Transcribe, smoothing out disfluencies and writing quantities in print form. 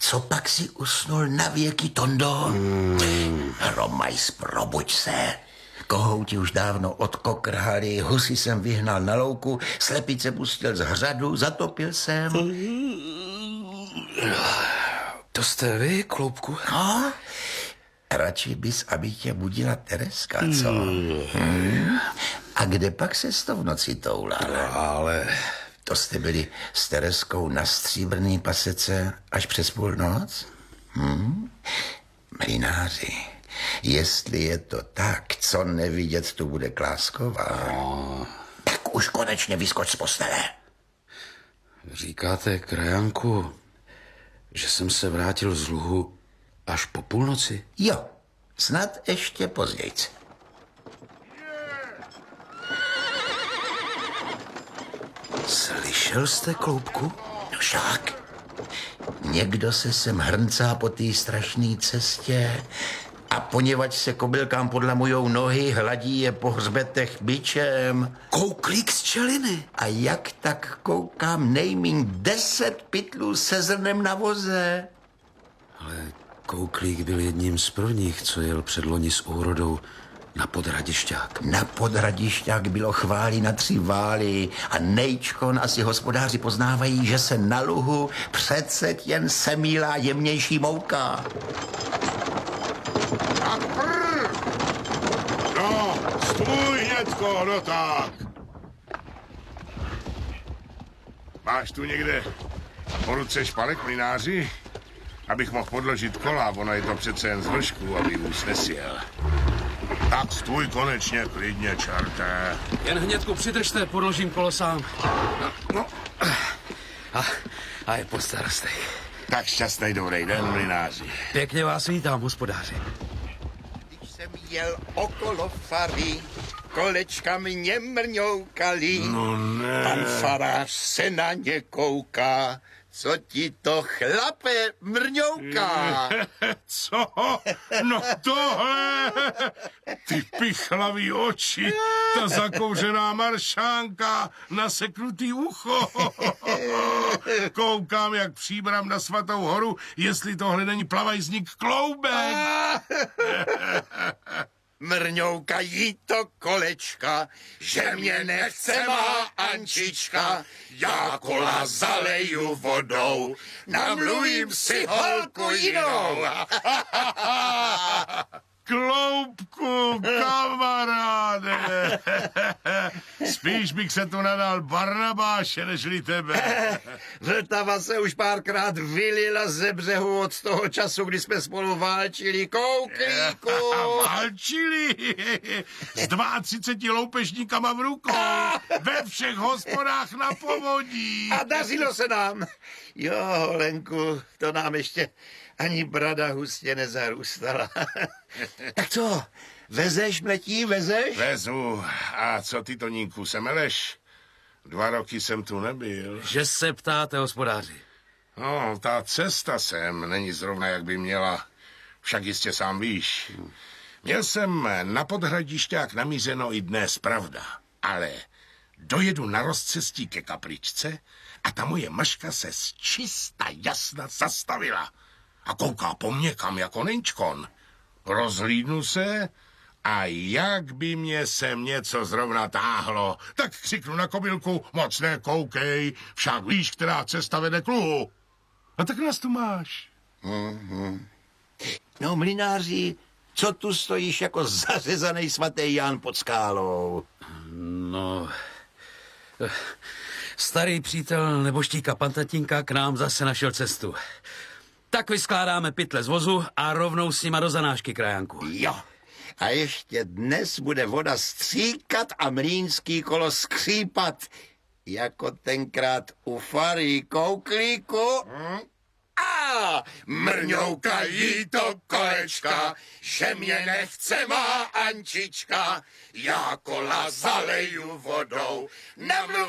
Co pak si usnul na věky, Tondo? Romajs, probuď se. Kohouti už dávno odkokrhali, husy jsem vyhnal na louku, slepice pustil z hřadu, zatopil jsem. To jste vy, Kloubku? No, radši bys, aby tě budila Tereska, co? A kde pak se to v noci toulal? Ale... To jste byli s Tereskou na Stříbrný pasece až přes půlnoc? Mlynáři, jestli je to tak, co nevidět, tu bude Klásková. No. Tak už konečně vyskoč z postele. Říkáte, krajanku, že jsem se vrátil z luhu až po půlnoci? Jo, snad ještě později. Slyšel jste, Kloubku? No však. Někdo se sem hrncá po té strašné cestě a poněvadž se kobylkám podlamujou nohy, hladí je po hřbetech bičem. Kouklík z čeliny. A jak tak koukám, nejmíň 10 pytlů se zrnem na voze. Ale Kouklík byl jedním z prvních, co jel předloni s úrodou na Podhradišťák. Na Podhradišťák bylo chválí na 3 vály a nejčkon asi hospodáři poznávají, že se na luhu přece jen semílá jemnější mouka. No, stůj, Hnědko, no tak. Máš tu někde po ruce špalek, Mlynáři? Abych mohl podložit kola, ono je to přece jen z vršku, aby vůz nesjel. Tak stůj konečně, klidně, čerté. Jen Hnědku přidržte, podložím kolo sám. No. A je po starostech. Tak šťastný dobrý den, Mlynáři. Pěkně vás vítám, hospodáři. Když jsem jel okolo fary, kolečka mě mrňoukali. No ne. Pan farář se na ně kouká. Co ti to, chlape, mrňouká? Co? No tohle! Ty pichlavý oči, ta zakouřená maršánka, naseknutý ucho. Koukám, jak příbram na Svatou horu, jestli tohle není plavajzník Kloubek. Mrňoukají to kolečka, že mě nechce má Ančička. Já kola zaleju vodou, namluvím si holku jinou. Kloubku, kamaráde. Spíš bych se tu nadal Barnabáše, nežli tebe. Vltava se už párkrát vylila ze břehu od toho času, kdy jsme spolu válčili. Kouklíku. Válčili s 32 loupežníkama v rukou ve všech hospodách na povodí. A dařilo se nám. Jo, Holenku, to nám ještě ani brada hustě nezarůstala. Tak co, vezeš, mletí, vezeš? Vezu. A co ty, Toníku, semeleš? 2 roky jsem tu nebyl. Že se ptáte, hospodáři. No, ta cesta sem není zrovna, jak by měla. Však jistě sám víš. Měl jsem na Podhradišťák namířeno i dnes, pravda. Ale dojedu na rozcestí ke kapličce a ta moje maška se z čista jasna zastavila. A kouká po mně kam jako nenčkon. Rozhlídnu se a jak by mě sem něco zrovna táhlo, tak křiknu na kobylku, moc nekoukej, však víš, která cesta vede k luhu. A tak nás tu máš. No, Mlynáři, co tu stojíš jako zařezaný svatý Jan pod skálou? No... Starý přítel neboštíka pan Tatínka k nám zase našel cestu. Tak vyskládáme pytle z vozu a rovnou s nima do zanášky, krajanku. Jo. A ještě dnes bude voda stříkat a mlýnský kolo skřípat. Jako tenkrát u fary, Kouklíku. A mrňoukají to kolečka, že mě nechce má Ančička. Já kola zaleju vodou, namluvím